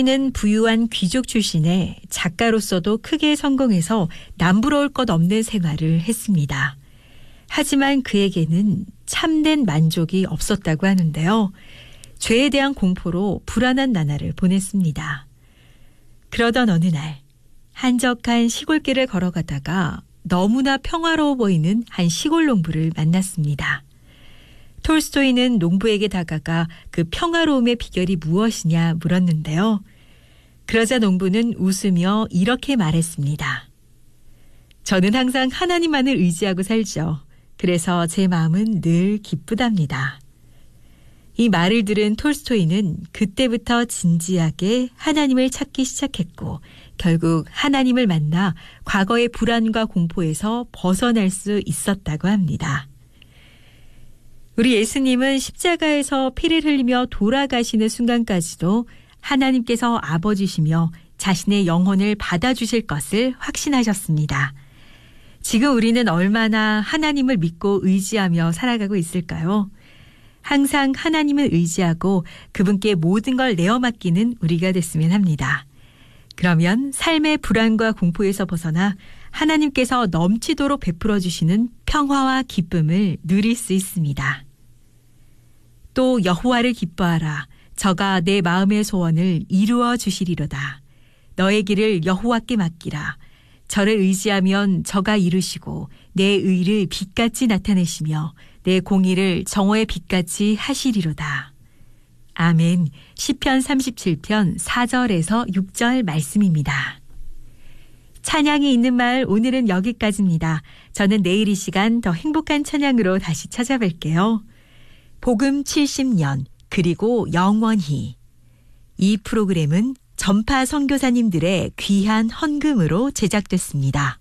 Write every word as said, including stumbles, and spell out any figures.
톨스토이는 부유한 귀족 출신에 작가로서도 크게 성공해서 남부러울 것 없는 생활을 했습니다. 하지만 그에게는 참된 만족이 없었다고 하는데요. 죄에 대한 공포로 불안한 나날을 보냈습니다. 그러던 어느 날 한적한 시골길을 걸어가다가 너무나 평화로워 보이는 한 시골 농부를 만났습니다. 톨스토이는 농부에게 다가가 그 평화로움의 비결이 무엇이냐 물었는데요. 그러자 농부는 웃으며 이렇게 말했습니다. 저는 항상 하나님만을 의지하고 살죠. 그래서 제 마음은 늘 기쁘답니다. 이 말을 들은 톨스토이는 그때부터 진지하게 하나님을 찾기 시작했고 결국 하나님을 만나 과거의 불안과 공포에서 벗어날 수 있었다고 합니다. 우리 예수님은 십자가에서 피를 흘리며 돌아가시는 순간까지도 하나님께서 아버지시며 자신의 영혼을 받아주실 것을 확신하셨습니다. 지금 우리는 얼마나 하나님을 믿고 의지하며 살아가고 있을까요? 항상 하나님을 의지하고 그분께 모든 걸 내어 맡기는 우리가 됐으면 합니다. 그러면 삶의 불안과 공포에서 벗어나 하나님께서 넘치도록 베풀어 주시는 평화와 기쁨을 누릴 수 있습니다. 또 여호와를 기뻐하라. 저가 내 마음의 소원을 이루어 주시리로다. 너의 길을 여호와께 맡기라. 저를 의지하면 저가 이루시고 내 의를 빛같이 나타내시며 내 공의를 정오의 빛같이 하시리로다. 아멘. 시편 삼십칠 편 사 절에서 육 절 말씀입니다. 찬양이 있는 말 오늘은 여기까지입니다. 저는 내일 이 시간 더 행복한 찬양으로 다시 찾아뵐게요. 복음 칠십 년 그리고 영원히. 이 프로그램은 전파 선교사님들의 귀한 헌금으로 제작됐습니다.